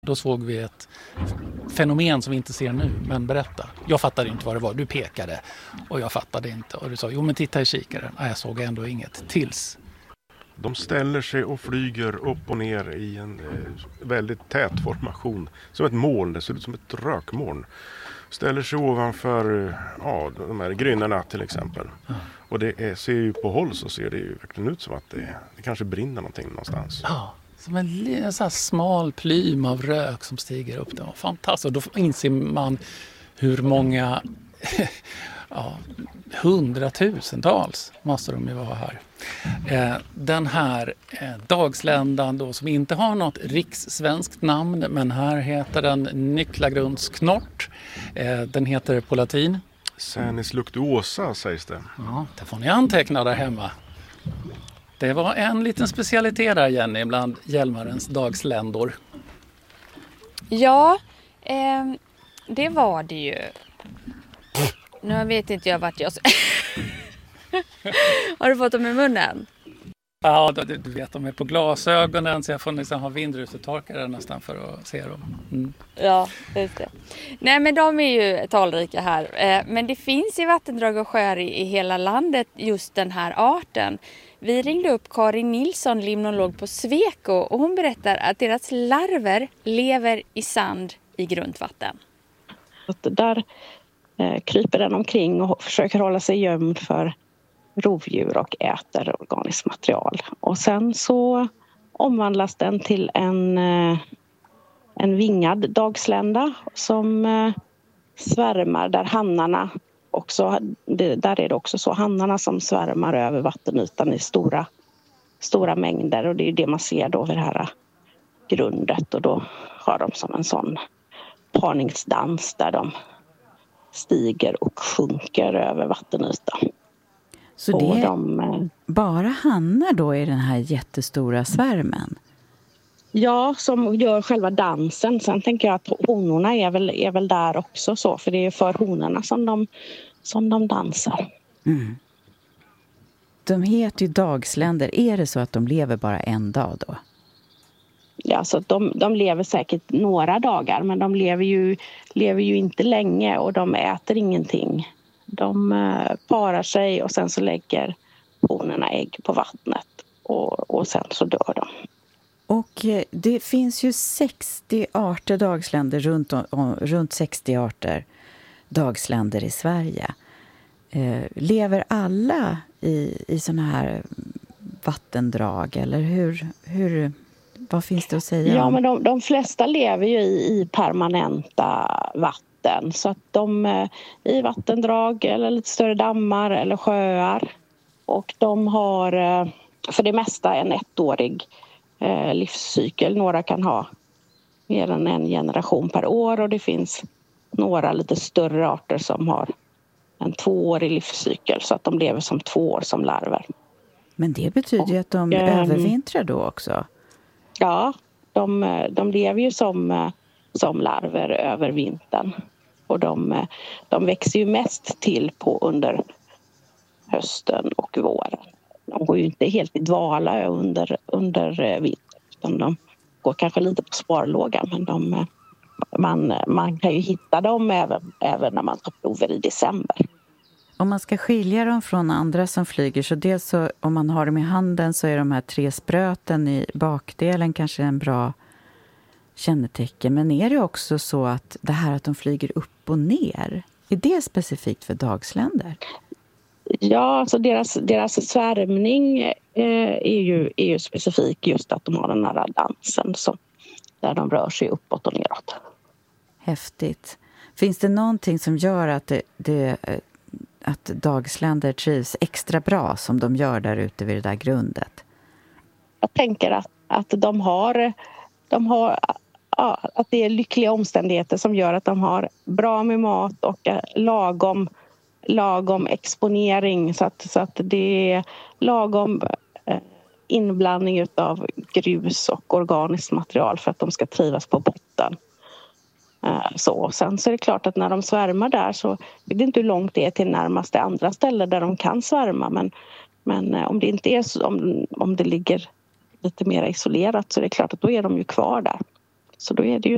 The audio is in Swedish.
Då såg vi ett fenomen som vi inte ser nu, men berätta. Jag fattade inte vad det var, du pekade och jag fattade inte. Och du sa, jo men titta i kikaren. Nej, jag såg ändå inget. Tills. De ställer sig och flyger upp och ner i en väldigt tät formation. Som ett moln, det ser ut som ett rökmoln. Ställer sig ovanför de här grynnorna till exempel. Och det ser ju på håll så ser det ju verkligen ut som att det kanske brinner någonting någonstans. Ja, som en så här smal plym av rök som stiger upp. Det var fantastiskt. Och då inser man hur många, hundratusentals måste de ju vara här. Den här dagsländan då, som inte har något rikssvenskt namn, men här heter den Nyklagrundsknort. Den heter på latin Canis luctuosa sägs det. Ja, det får ni anteckna där hemma. Det var en liten specialitet där, Jenny, bland Hjälmarens dagsländor. Ja, det var det ju. Nu vet inte jag vart jag... Har du fått dem i munnen? Ja, du vet, de är på glasögonen så jag får nästan ha vindrutetorkare nästan för att se dem. Mm. Ja, just det. Nej, men de är ju talrika här. Men det finns i vattendrag och sjöar i hela landet just den här arten. Vi ringde upp Karin Nilsson, limnolog på Sweco, och hon berättar att deras larver lever i sand i grundvatten. Där kryper den omkring och försöker hålla sig gömd för rovdjur och äter organiskt material. Och sen så omvandlas den till en vingad dagslända som svärmar där hannarna också, där är det också så hannarna som svärmar över vattenytan i stora mängder, och det är det man ser då vid det här grundet, och då har de som en sån parningsdans där de stiger och sjunker över vattenytan. Så det är bara hannar då i den här jättestora svärmen? Ja, som gör själva dansen. Sen tänker jag att honorna är väl där också så. För det är för honorna som de dansar. Mm. De heter ju dagsländer. Är det så att de lever bara en dag då? Ja, så de lever säkert några dagar. Men de lever ju inte länge och de äter ingenting. De parar sig och sen så lägger honorna ägg på vattnet och sen så dör de. Och det finns ju 60 arter dagsländer, runt 60 arter dagsländer i Sverige. Lever alla i såna här vattendrag, eller hur vad finns det att säga? Ja, men de flesta lever ju i permanenta vatten, så att de i vattendrag eller lite större dammar eller sjöar, och de har för det mesta en ettårig livscykel. Några kan ha mer än en generation per år, och det finns några lite större arter som har en 2-årig livscykel, så att de lever som 2 år som larver. Men det betyder ju att de övervintrar då också? Ja, de lever ju som larver över vintern, och de växer ju mest till under hösten och våren. De går ju inte helt i dvala under vintern, utan de går kanske lite på sparlåga, men man kan ju hitta dem även när man tar prover i december. Om man ska skilja dem från andra som flyger, så dels så, om man har dem i handen, så är de här 3 spröten i bakdelen kanske en bra kännetecken. Men är det också så att det här att de flyger upp och ner, är det specifikt för dagsländer? Ja, alltså deras svärmning är ju specifik, just att de har den här dansen där de rör sig uppåt och neråt. Häftigt. Finns det någonting som gör att att dagsländer trivs extra bra som de gör där ute vid det där grundet? Jag tänker att de har att det är lyckliga omständigheter som gör att de har bra med mat och lagom exponering, så att det är lagom inblandning utav grus och organiskt material för att de ska trivas på botten. Sen så är det klart att när de svärmar där, så är det inte hur långt det är till närmaste andra ställen där de kan svärma, men om det inte är så, om det ligger lite mer isolerat, så är det klart att då är de ju kvar där. Så då är det ju